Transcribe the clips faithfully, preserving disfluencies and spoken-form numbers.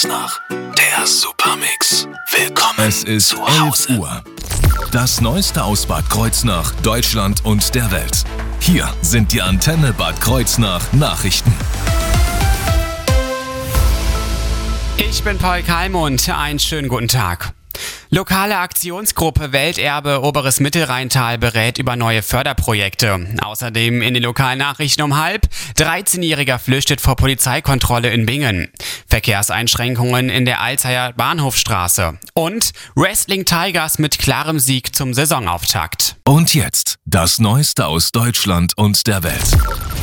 Kreuznach, der Supermix. Willkommen Es ist zu Hause. elf Uhr. Das Neueste aus Bad Kreuznach, Deutschland und der Welt. Hier sind die Antenne Bad Kreuznach Nachrichten. Ich bin Paul Kalmund. Einen schönen guten Tag. Lokale Aktionsgruppe Welterbe Oberes Mittelrheintal berät über neue Förderprojekte. Außerdem in den lokalen Nachrichten um halb. dreizehnjähriger flüchtet vor Polizeikontrolle in Bingen. Verkehrseinschränkungen in der Alzheimer Bahnhofstraße. Und Wrestling Tigers mit klarem Sieg zum Saisonauftakt. Und jetzt das Neueste aus Deutschland und der Welt.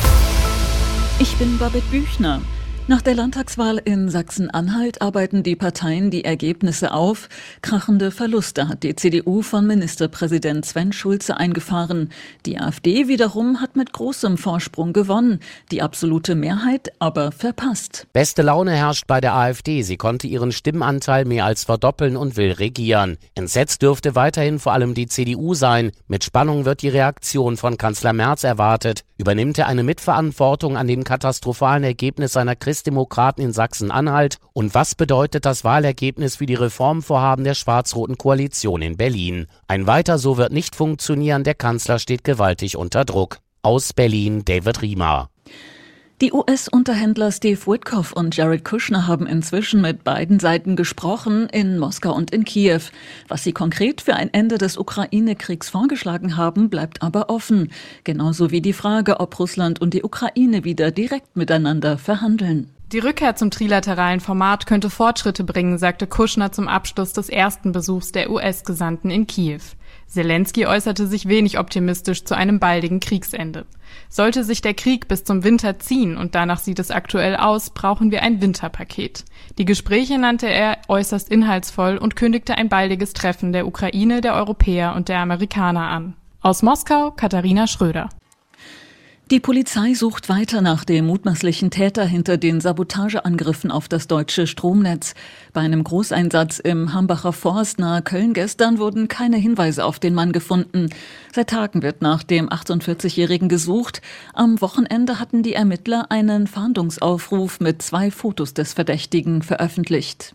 Ich bin Babette Büchner. Nach der Landtagswahl in Sachsen-Anhalt arbeiten die Parteien die Ergebnisse auf. Krachende Verluste hat die C D U von Ministerpräsident Sven Schulze eingefahren. Die AfD wiederum hat mit großem Vorsprung gewonnen, die absolute Mehrheit aber verpasst. Beste Laune herrscht bei der AfD. Sie konnte ihren Stimmenanteil mehr als verdoppeln und will regieren. Entsetzt dürfte weiterhin vor allem die C D U sein. Mit Spannung wird die Reaktion von Kanzler Merz erwartet. Übernimmt er eine Mitverantwortung an dem katastrophalen Ergebnis seiner Christdemokraten in Sachsen-Anhalt? Und was bedeutet das Wahlergebnis für die Reformvorhaben der schwarz-roten Koalition in Berlin? Ein Weiter so wird nicht funktionieren, der Kanzler steht gewaltig unter Druck. Aus Berlin, David Riemer. Die U S-Unterhändler Steve Witkoff und Jared Kushner haben inzwischen mit beiden Seiten gesprochen, in Moskau und in Kiew. Was sie konkret für ein Ende des Ukraine-Kriegs vorgeschlagen haben, bleibt aber offen. Genauso wie die Frage, ob Russland und die Ukraine wieder direkt miteinander verhandeln. Die Rückkehr zum trilateralen Format könnte Fortschritte bringen, sagte Kushner zum Abschluss des ersten Besuchs der U S-Gesandten in Kiew. Zelensky äußerte sich wenig optimistisch zu einem baldigen Kriegsende. Sollte sich der Krieg bis zum Winter ziehen, und danach sieht es aktuell aus, brauchen wir ein Winterpaket. Die Gespräche nannte er äußerst inhaltsvoll und kündigte ein baldiges Treffen der Ukraine, der Europäer und der Amerikaner an. Aus Moskau, Katharina Schröder. Die Polizei sucht weiter nach dem mutmaßlichen Täter hinter den Sabotageangriffen auf das deutsche Stromnetz. Bei einem Großeinsatz im Hambacher Forst nahe Köln gestern wurden keine Hinweise auf den Mann gefunden. Seit Tagen wird nach dem achtundvierzigjährigen gesucht. Am Wochenende hatten die Ermittler einen Fahndungsaufruf mit zwei Fotos des Verdächtigen veröffentlicht.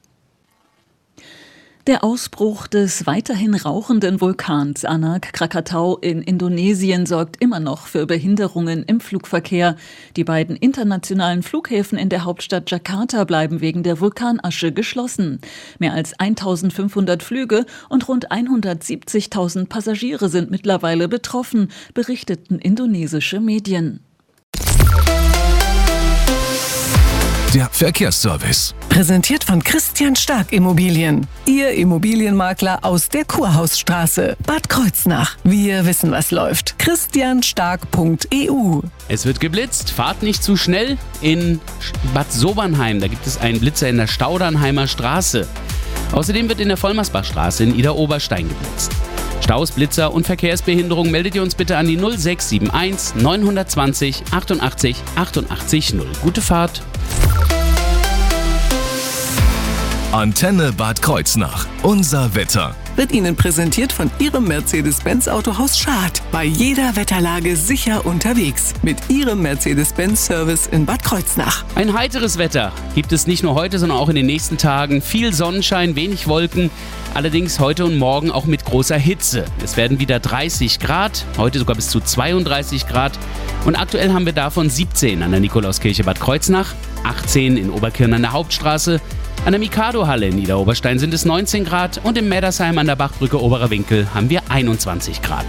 Der Ausbruch des weiterhin rauchenden Vulkans Anak Krakatau in Indonesien sorgt immer noch für Behinderungen im Flugverkehr. Die beiden internationalen Flughäfen in der Hauptstadt Jakarta bleiben wegen der Vulkanasche geschlossen. Mehr als eintausendfünfhundert Flüge und rund hundertsiebzigtausend Passagiere sind mittlerweile betroffen, berichteten indonesische Medien. Der Verkehrsservice. Präsentiert von Christian Stark Immobilien. Ihr Immobilienmakler aus der Kurhausstraße, Bad Kreuznach. Wir wissen, was läuft. christian stark punkt e u. Es wird geblitzt, fahrt nicht zu schnell. In Bad Sobernheim, da gibt es einen Blitzer in der Staudernheimer Straße. Außerdem wird in der Vollmersbachstraße in Idar-Oberstein geblitzt. Staus, Blitzer und Verkehrsbehinderung meldet ihr uns bitte an die null sechs sieben eins neun zwei null achtundachtzig achtundachtzig null. Gute Fahrt! Antenne Bad Kreuznach. Unser Wetter. Wird Ihnen präsentiert von Ihrem Mercedes-Benz Autohaus Schad. Bei jeder Wetterlage sicher unterwegs. Mit Ihrem Mercedes-Benz-Service in Bad Kreuznach. Ein heiteres Wetter gibt es nicht nur heute, sondern auch in den nächsten Tagen. Viel Sonnenschein, wenig Wolken. Allerdings heute und morgen auch mit großer Hitze. Es werden wieder dreißig Grad, heute sogar bis zu zweiunddreißig Grad. Und aktuell haben wir davon siebzehn an der Nikolauskirche Bad Kreuznach, achtzehn in Oberkirn an der Hauptstraße. An der Mikado-Halle in Idar-Oberstein sind es neunzehn Grad und in Meddersheim an der Bachbrücke Oberer Winkel haben wir einundzwanzig Grad.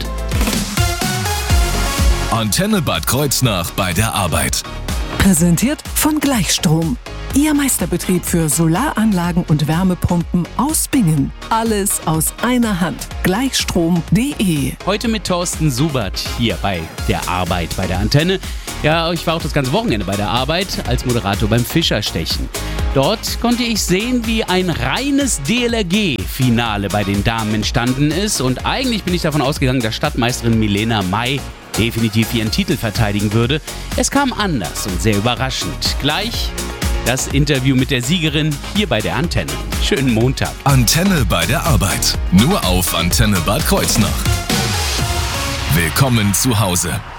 Antenne Bad Kreuznach bei der Arbeit. Präsentiert von Gleichstrom. Ihr Meisterbetrieb für Solaranlagen und Wärmepumpen aus Bingen. Alles aus einer Hand. Gleichstrom punkt de. Heute mit Thorsten Subert hier bei der Arbeit bei der Antenne. Ja, ich war auch das ganze Wochenende bei der Arbeit als Moderator beim Fischerstechen. Dort konnte ich sehen, wie ein reines D L R G-Finale bei den Damen entstanden ist. Und eigentlich bin ich davon ausgegangen, dass Stadtmeisterin Milena May definitiv ihren Titel verteidigen würde. Es kam anders und sehr überraschend. Gleich das Interview mit der Siegerin hier bei der Antenne. Schönen Montag. Antenne bei der Arbeit. Nur auf Antenne Bad Kreuznach. Willkommen zu Hause.